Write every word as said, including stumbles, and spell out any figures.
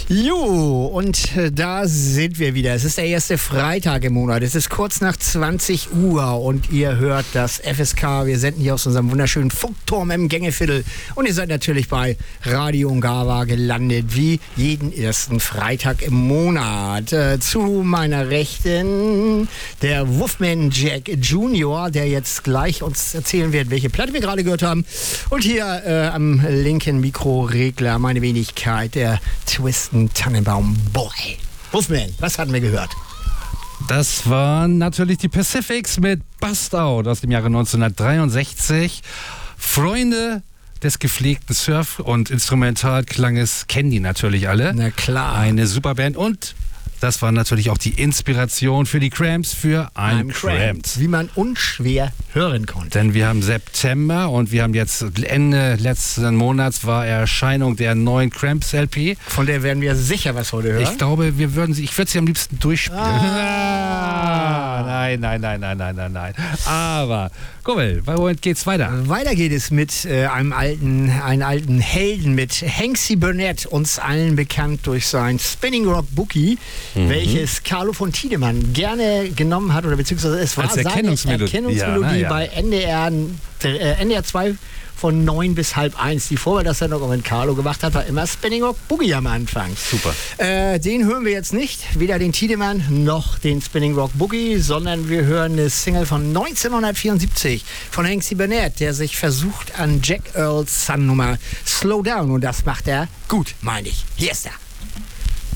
Jo, und da sind wir wieder. Es ist der erste Freitag im Monat. Es ist kurz nach zwanzig Uhr und ihr hört das F S K. Wir senden hier aus unserem wunderschönen Funkturm im Gängeviertel. Und ihr seid natürlich bei Radio Ungava gelandet, wie jeden ersten Freitag im Monat. Äh, zu meiner Rechten der Wolfman Jack Junior, der jetzt gleich uns erzählen wird, welche Platte wir gerade gehört haben. Und hier äh, am linken Mikroregler meine Wenigkeit, der Twisten Tannenbaum Boy. Wolfman, was hatten wir gehört? Das waren natürlich die Pacifics mit Bust Out aus dem Jahre neunzehnhundertdreiundsechzig. Freunde des gepflegten Surf- und Instrumentalklanges kennen die natürlich alle. Na klar. Eine super Band und das war natürlich auch die Inspiration für die Cramps für I'm Cramped. Wie man unschwer hören konnte. Denn wir haben September und wir haben jetzt Ende letzten Monats war Erscheinung der neuen Cramps L P. Von der werden wir sicher was heute hören. Ich glaube, wir würden sie, ich würde sie am liebsten durchspielen. Ah. Nein, nein, nein, nein, nein, nein, nein. Aber, Kummel, womit geht's weiter? Weiter geht es mit äh, einem alten, einem alten Helden, mit Hanksy Burnett, uns allen bekannt durch sein Spinning Rock Boogie, mhm. welches Carlo von Tiedemann gerne genommen hat, oder beziehungsweise es war Als seine Erkennungsmelodie, Erkennungsmelodie ja, bei N D R, äh, N D R zwei von neun bis halb eins. Die vorher das dann noch mit Carlo gemacht hat, war immer Spinning Rock Boogie am Anfang. Super. Äh, den hören wir jetzt nicht, weder den Tiedemann noch den Spinning Rock Boogie, sondern wir hören eine Single von neunzehnhundertvierundsiebzig von Hanksy Burnett, der sich versucht an Jack Earls Sun Nummer Slow Down, und das macht er gut, meine ich. Hier ist er.